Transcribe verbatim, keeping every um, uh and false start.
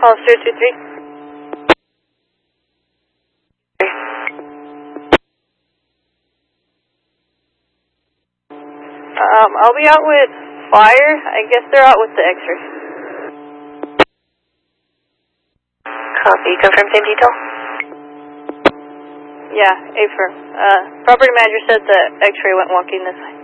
Call zero two three. Um, I'll be out with fire. I guess they're out with the X-ray. Copy. Confirm same detail? Yeah, A-firm. Uh, property manager said the X-ray went walking this way.